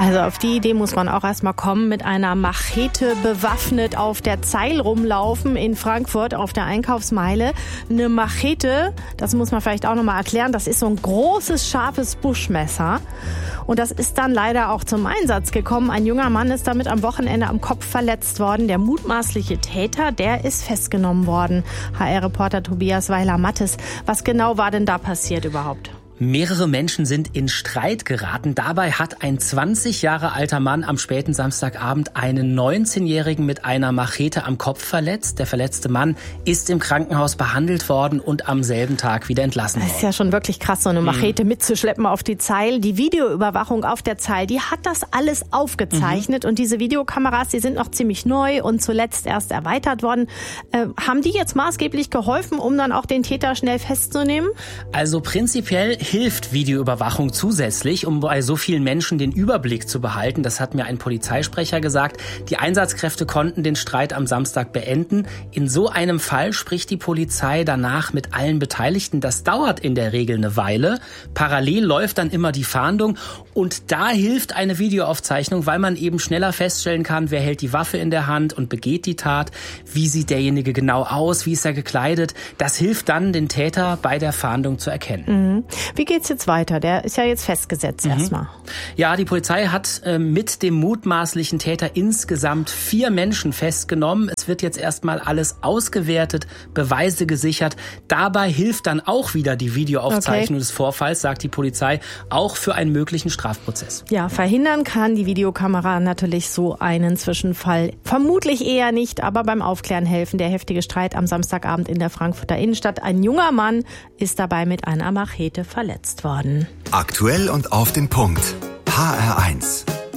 Also auf die Idee muss man auch erstmal kommen, mit einer Machete bewaffnet auf der Zeil rumlaufen in Frankfurt auf der Einkaufsmeile. Eine Machete, das muss man vielleicht auch nochmal erklären, das ist so ein großes, scharfes Buschmesser. Und das ist dann leider auch zum Einsatz gekommen. Ein junger Mann ist damit am Wochenende am Kopf verletzt worden. Der mutmaßliche Täter, der ist festgenommen worden. HR-Reporter Tobias Weiler-Mattes. Was genau war denn da passiert überhaupt? Mehrere Menschen sind in Streit geraten. Dabei hat ein 20 Jahre alter Mann am späten Samstagabend einen 19-Jährigen mit einer Machete am Kopf verletzt. Der verletzte Mann ist im Krankenhaus behandelt worden und am selben Tag wieder entlassen worden. Das ist ja schon wirklich krass, so eine Machete mitzuschleppen auf die Zeil. Die Videoüberwachung auf der Zeil, die hat das alles aufgezeichnet. Und diese Videokameras, die sind noch ziemlich neu und zuletzt erst erweitert worden. Haben die jetzt maßgeblich geholfen, um dann auch den Täter schnell festzunehmen? Also prinzipiell hilft Videoüberwachung zusätzlich, um bei so vielen Menschen den Überblick zu behalten. Das hat mir ein Polizeisprecher gesagt. Die Einsatzkräfte konnten den Streit am Samstag beenden. In so einem Fall spricht die Polizei danach mit allen Beteiligten. Das dauert in der Regel eine Weile. Parallel läuft dann immer die Fahndung. Und da hilft eine Videoaufzeichnung, weil man eben schneller feststellen kann, wer hält die Waffe in der Hand und begeht die Tat. Wie sieht derjenige genau aus? Wie ist er gekleidet? Das hilft dann, den Täter bei der Fahndung zu erkennen. Mhm. Wie geht's jetzt weiter? Der ist ja jetzt festgesetzt erstmal. Ja, die Polizei hat mit dem mutmaßlichen Täter insgesamt 4 Menschen festgenommen. Es wird jetzt erstmal alles ausgewertet, Beweise gesichert. Dabei hilft dann auch wieder die Videoaufzeichnung des Vorfalls, sagt die Polizei, auch für einen möglichen Strafprozess. Ja, verhindern kann die Videokamera natürlich so einen Zwischenfall vermutlich eher nicht, aber beim Aufklären helfen. Der heftige Streit am Samstagabend in der Frankfurter Innenstadt. Ein junger Mann ist dabei mit einer Machete verletzt worden. Aktuell und auf den Punkt. HR1.